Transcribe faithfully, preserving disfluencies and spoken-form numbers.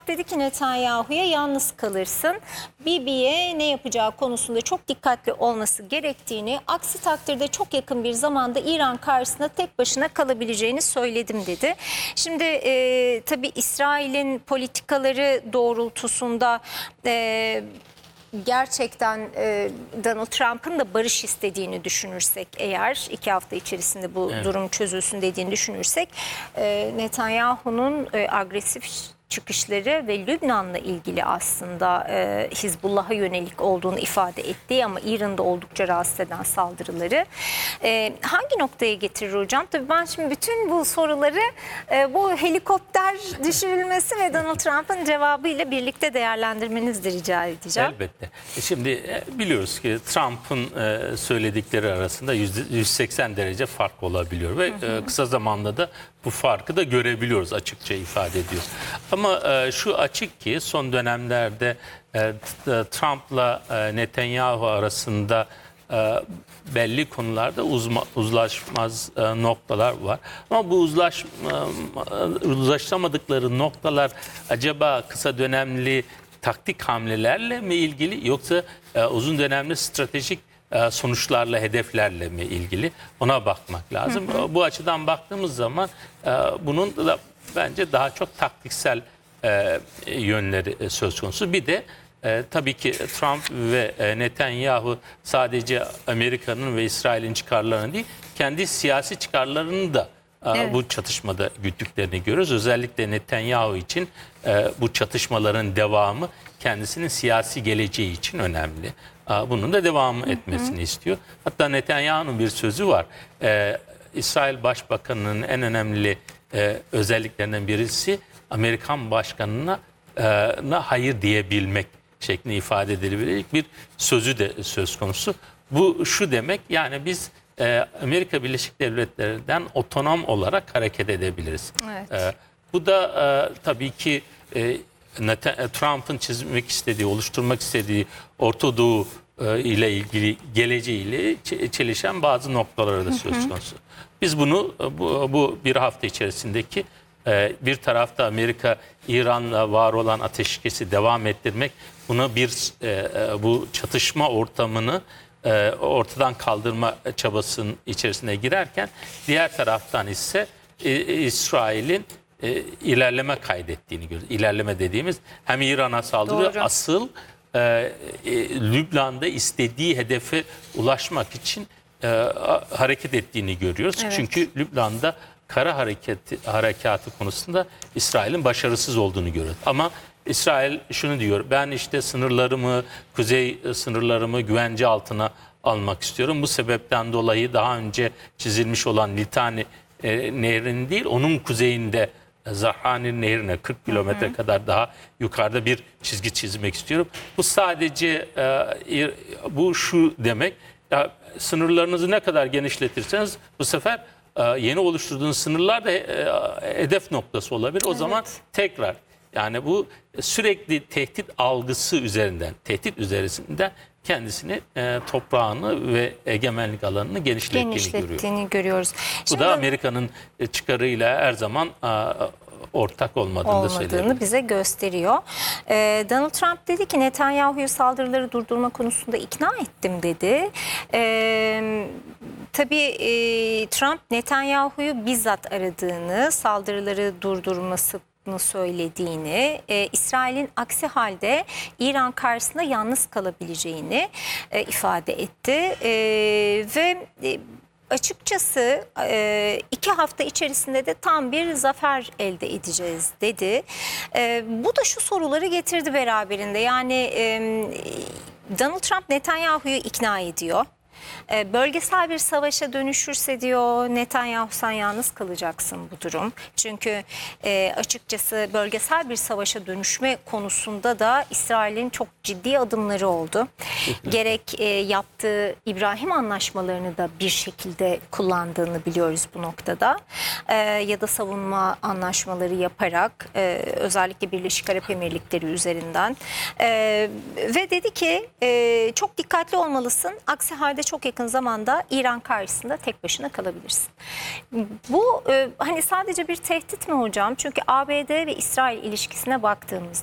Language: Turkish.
Dedi ki Netanyahu'ya yalnız kalırsın. Bibi'ye ne yapacağı konusunda çok dikkatli olması gerektiğini, aksi takdirde çok yakın bir zamanda İran karşısında tek başına kalabileceğini söyledim dedi. Şimdi e, tabii İsrail'in politikaları doğrultusunda e, gerçekten e, Donald Trump'ın da barış istediğini düşünürsek, eğer iki hafta içerisinde bu evet. durum çözülsün dediğini düşünürsek, e, Netanyahu'nun e, agresif çıkışları ve Lübnan'la ilgili aslında e, Hizbullah'a yönelik olduğunu ifade ettiği ama İran'da oldukça rahatsız eden saldırıları e, hangi noktaya getirir hocam? Tabii ben şimdi bütün bu soruları e, bu helikopter düşürülmesi ve Donald Trump'ın cevabıyla birlikte değerlendirmenizi rica edeceğim. Elbette. Şimdi biliyoruz ki Trump'ın söyledikleri arasında yüz seksen derece fark olabiliyor ve hı hı. kısa zamanda da bu farkı da görebiliyoruz, açıkça ifade ediyoruz. Ama e, şu açık ki son dönemlerde e, Trump'la e, Netanyahu arasında e, belli konularda uzma, uzlaşmaz e, noktalar var. Ama bu uzlaş, e, uzlaşamadıkları noktalar acaba kısa dönemli taktik hamlelerle mi ilgili, yoksa e, uzun dönemli stratejik e, sonuçlarla, hedeflerle mi ilgili? Ona bakmak lazım. Hı hı. Bu açıdan baktığımız zaman e, bunun da bence daha çok taktiksel e, yönleri söz konusu. Bir de e, tabii ki Trump ve e, Netanyahu sadece Amerika'nın ve İsrail'in çıkarlarını değil, kendi siyasi çıkarlarını da evet. bu çatışmada güttüklerini görüyoruz. Özellikle Netanyahu için e, bu çatışmaların devamı kendisinin siyasi geleceği için önemli. E, bunun da devamı etmesini hı hı. istiyor. Hatta Netanyahu'nun bir sözü var. E, İsrail Başbakanı'nın en önemli e, özelliklerinden birisi Amerikan Başkanı'na e, hayır diyebilmek şeklinde ifade edilebilecek bir sözü de söz konusu. Bu şu demek, yani biz Amerika Birleşik Devletleri'nden otonom olarak hareket edebiliriz. Evet. E, bu da e, tabii ki e, Trump'ın çizmek istediği, oluşturmak istediği Orta Doğu e, ile ilgili geleceğiyle çelişen bazı noktaları da söz konusu. Biz bunu bu, bu bir hafta içerisindeki e, bir tarafta Amerika İran'la var olan ateşkesi devam ettirmek, buna bir e, bu çatışma ortamını E, ortadan kaldırma çabasının içerisine girerken, diğer taraftan ise e, İsrail'in e, ilerleme kaydettiğini görüyoruz. İlerleme dediğimiz hem İran'a saldırıyor, doğru. asıl e, e, Lübnan'da istediği hedefe ulaşmak için e, hareket ettiğini görüyoruz. Evet. Çünkü Lübnan'da kara hareketi, harekatı konusunda İsrail'in başarısız olduğunu görüyoruz. Ama İsrail şunu diyor: ben işte sınırlarımı, kuzey sınırlarımı güvence altına almak istiyorum. Bu sebepten dolayı daha önce çizilmiş olan Litani e, Nehri'nin değil, onun kuzeyinde Zahrani Nehri'ne kırk kilometre kadar daha yukarıda bir çizgi çizmek istiyorum. Bu sadece e, bu şu demek, ya, sınırlarınızı ne kadar genişletirseniz bu sefer e, yeni oluşturduğunuz sınırlar da e, hedef noktası olabilir. O evet. zaman tekrar, yani bu sürekli tehdit algısı üzerinden, tehdit üzerinden kendisini, e, toprağını ve egemenlik alanını genişlettiğini, genişlettiğini görüyoruz. Bu Şimdi, da Amerika'nın çıkarıyla her zaman a, ortak olmadığını, olmadığını bize gösteriyor. Ee, Donald Trump dedi ki Netanyahu'yu saldırıları durdurma konusunda ikna ettim dedi. Ee, tabii e, Trump Netanyahu'yu bizzat aradığını, saldırıları durdurması söylediğini, e, İsrail'in aksi halde İran karşısında yalnız kalabileceğini e, ifade etti e, ve e, açıkçası e, iki hafta içerisinde de tam bir zafer elde edeceğiz dedi. E, bu da şu soruları getirdi beraberinde. Yani e, Donald Trump Netanyahu'yu ikna ediyor. Bölgesel bir savaşa dönüşürse diyor Netanyahu, sen yalnız kalacaksın bu durum. Çünkü e, açıkçası bölgesel bir savaşa dönüşme konusunda da İsrail'in çok ciddi adımları oldu. Gerek e, yaptığı İbrahim anlaşmalarını da bir şekilde kullandığını biliyoruz bu noktada. E, ya da savunma anlaşmaları yaparak e, özellikle Birleşik Arap Emirlikleri üzerinden. E, ve dedi ki e, çok dikkatli olmalısın. Aksi halde çok çok yakın zamanda İran karşısında tek başına kalabilirsin. Bu e, hani sadece bir tehdit mi hocam? Çünkü A B D ve İsrail ilişkisine baktığımızda